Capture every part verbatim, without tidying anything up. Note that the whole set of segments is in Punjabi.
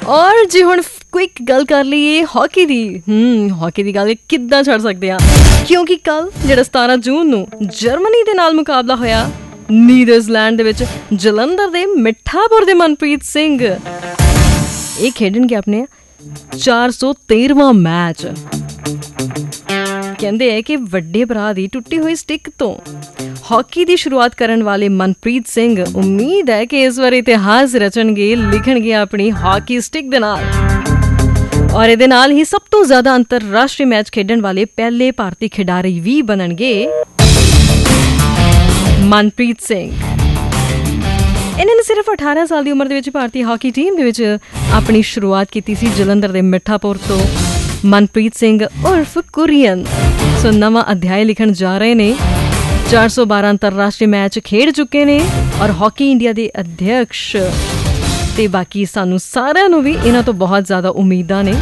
ਔਰ ਜੇ ਹੁਣ ਕੁਇਕ ਗੱਲ ਕਰ ਲਈਏ ਹਾਕੀ ਦੀ ਹਮ ਹਾਕੀ ਦੀ ਗੱਲ ਕਿੱਦਾਂ ਛੱਡ ਸਕਦੇ ਆ, ਕਿਉਂਕਿ ਕੱਲ ਜਿਹੜਾ ਸਤਾਰਾਂ ਜੂਨ ਨੂੰ ਜਰਮਨੀ ਦੇ ਨਾਲ ਮੁਕਾਬਲਾ ਹੋਇਆ ਨੀਦਰਲੈਂਡ ਦੇ ਵਿੱਚ ਜਲੰਧਰ ਦੇ ਮਿੱਠਾਪੁਰ ਦੇ ਮਨਪ੍ਰੀਤ ਸਿੰਘ ਇਹ ਖੇਡਣਗੇ ਆਪਣੇ ਚਾਰ ਸੌ ਤੇਰਵਾਂ ਮੈਚ। ਕਹਿੰਦੇ ਹੈ ਕਿ ਵੱਡੇ ਭਰਾ ਦੀ ਟੁੱਟੀ ਹੋਈ ਸਟਿਕ ਤੋਂ ਹਾਕੀ ਦੀ ਸ਼ੁਰੂਆਤ ਕਰਨ ਵਾਲੇ ਮਨਪ੍ਰੀਤ ਸਿੰਘ ਉਮੀਦ ਹੈ ਕਿ ਇਸ ਵਾਰ ਇਤਿਹਾਸ ਰਚਣਗੇ, ਲਿਖਣਗੇ ਆਪਣੀ ਹਾਕੀ ਸਟਿਕ ਦੇ ਨਾਲ। ਔਰ ਇਹਦੇ ਨਾਲ ਹੀ ਸਭ ਤੋਂ ਜ਼ਿਆਦਾ ਅੰਤਰਰਾਸ਼ਟਰੀ ਮੈਚ ਖੇਡਣ ਵਾਲੇ ਪਹਿਲੇ ਭਾਰਤੀ ਖਿਡਾਰੀ ਵੀ ਬਣਨਗੇ ਮਨਪ੍ਰੀਤ ਸਿੰਘ। ਇਹਨਾਂ ਨੇ ਸਿਰਫ ਅਠਾਰਾਂ ਸਾਲ ਦੀ ਉਮਰ ਦੇ ਵਿੱਚ ਭਾਰਤੀ ਹਾਕੀ ਟੀਮ ਦੇ ਵਿੱਚ ਆਪਣੀ ਸ਼ੁਰੂਆਤ ਕੀਤੀ ਸੀ ਜਲੰਧਰ ਦੇ ਮਿੱਠਾਪੁਰ ਤੋਂ। ਮਨਪ੍ਰੀਤ ਸਿੰਘ ਉਰਫ ਕੁਰੀਅਨ ਸੋ ਨਵਾਂ ਅਧਿਆਇ ਲਿਖਣ ਜਾ ਰਹੇ ਨੇ। ਚਾਰ ਸੌ ਬਾਰਾਂ ਅੰਤਰਰਾਸ਼ਟਰੀ ਮੈਚ ਖੇਡ ਚੁੱਕੇ ਨੇ ਔਰ ਹਾਕੀ ਇੰਡੀਆ ਦੇ ਅਧਿਅਕਸ਼ ਤੇ ਬਾਕੀ ਸਾਨੂੰ ਸਾਰਿਆਂ ਨੂੰ ਵੀ ਇਹਨਾਂ ਤੋਂ ਬਹੁਤ ਜ਼ਿਆਦਾ ਉਮੀਦਾਂ ਨੇ।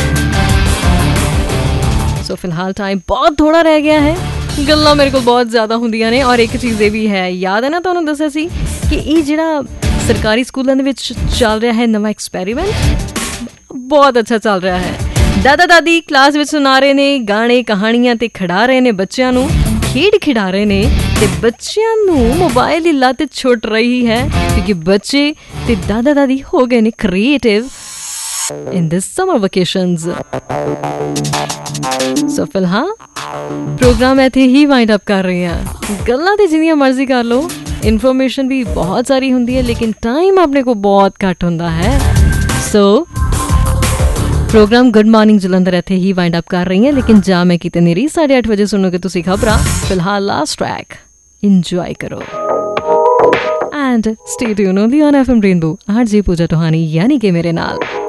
ਸੋ ਫਿਲਹਾਲ ਟਾਈਮ ਬਹੁਤ ਥੋੜਾ ਰਹਿ ਗਿਆ ਹੈ, ਗੱਲਾਂ ਮੇਰੇ ਕੋਲ ਬਹੁਤ ਜ਼ਿਆਦਾ ਹੁੰਦੀਆਂ ਨੇ। ਔਰ ਇੱਕ ਚੀਜ਼ ਇਹ ਵੀ ਹੈ, ਯਾਦ ਹੈ ਨਾ ਤੁਹਾਨੂੰ ਦੱਸਿਆ ਸੀ ਕਿ ਇਹ ਜਿਹੜਾ ਸਰਕਾਰੀ ਸਕੂਲਾਂ ਦੇ ਵਿੱਚ ਚੱਲ ਰਿਹਾ ਹੈ ਨਵਾਂ ਐਕਸਪੈਰੀਮੈਂਟ, ਬਹੁਤ ਅੱਛਾ ਚੱਲ ਰਿਹਾ ਹੈ। ਦਾਦਾ ਦਾਦੀ ਕਲਾਸ ਵਿੱਚ ਸੁਣਾ ਰਹੇ ਨੇ ਗਾਣੇ ਕਹਾਣੀਆਂ ਤੇ ਖਿਡਾ ਰਹੇ ਨੇ ਬੱਚਿਆਂ ਨੂੰ, ਖੇਡ ਖਿਡਾ ਰਹੇ ਨੇ ਤੇ ਬੱਚਿਆਂ ਨੂੰ ਮੋਬਾਈਲ ਦੀ ਲੱਤ ਛੁੱਟ ਰਹੀ ਹੈ ਕਿਉਂਕਿ ਬੱਚੇ ਤੇ ਦਾਦਾ ਦਾਦੀ ਹੋ ਗਏ ਨੇ creative in this summer vacations। ਸੋ ਫਿਲਹਾਲ ਪ੍ਰੋਗਰਾਮ ਇੱਥੇ ਹੀ ਵਾਈਂਡ ਅਪ ਕਰ ਰਹੇ ਹਾਂ। ਗੱਲਾਂ ਤੇ ਜਿੰਨੀਆਂ ਮਰਜ਼ੀ ਕਰ ਲਓ, ਇਨਫੋਰਮੇਸ਼ਨ ਵੀ ਬਹੁਤ ਸਾਰੀ ਹੁੰਦੀ ਹੈ ਲੇਕਿਨ ਟਾਈਮ ਆਪਣੇ ਕੋਲ ਬਹੁਤ ਘੱਟ ਹੁੰਦਾ ਹੈ। ਸੋ ਪ੍ਰੋਗਰਾਮ ਗੁੱਡ ਮਾਰਨਿੰਗ ਜਲੰਧਰ ਇੱਥੇ ਹੀ ਵਾਈਂਡ ਅਪ ਕਰ ਰਹੀ ਹਾਂ, ਲੇਕਿਨ ਜਾ ਮੈਂ ਕਿਤੇ ਨਹੀਂ ਰਹੀ। ਸਾਢੇ ਅੱਠ ਵਜੇ ਸੁਣੋਗੇ ਤੁਸੀਂ ਖਬਰਾਂ। ਫਿਲਹਾਲ ਲਾਸਟ ਟਰੈਕ ਇੰਜੋਏ ਕਰੋ and stay tune only on F M rainbow. R ਜੀ ਪੂਜਾ ਟੋਹਾਨੀ ਯਾਨੀ ਕਿ ਮੇਰੇ ਨਾਲ।